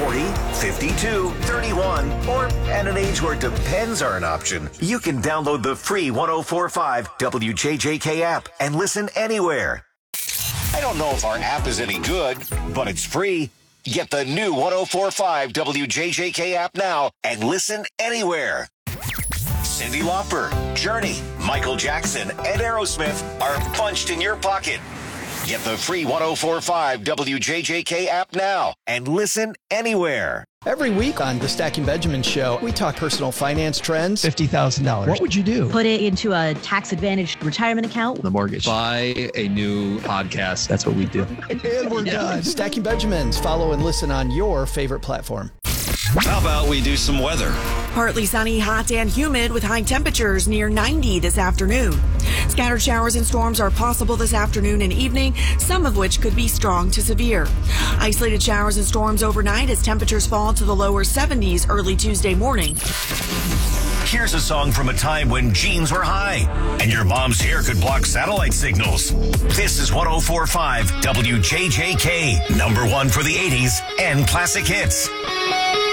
40, 52, 31, or at an age where depends are an option, you can download the free 104.5 WJJK app and listen anywhere. I don't know if our app is any good, but it's free. Get the new 104.5 WJJK app now and listen anywhere. Cyndi Lauper, Journey, Michael Jackson, and Aerosmith are punched in your pocket. Get the free 104.5 WJJK app now and listen anywhere. Every week on the Stacking Benjamin Show, we talk personal finance trends. $50,000. What would you do? Put it into a tax-advantaged retirement account. The mortgage. Buy a new podcast. That's what we do. And we're done. Stacking Benjamins. Follow and listen on your favorite platform. How about we do some weather? Partly sunny, hot and humid with high temperatures near 90 this afternoon. Scattered showers and storms are possible this afternoon and evening, some of which could be strong to severe. Isolated showers and storms overnight as temperatures fall to the lower 70s early Tuesday morning. Here's a song from a time when jeans were high and your mom's hair could block satellite signals. This is 104.5 WJJK, number one for the 80s and classic hits.